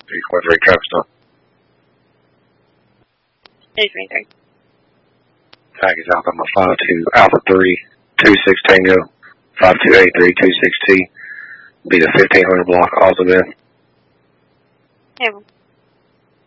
3 traffic stop. 823. Package Alpha 52 Alpha 3 26 Tango 5283 26T. Be the 1500 block, also been. Yeah.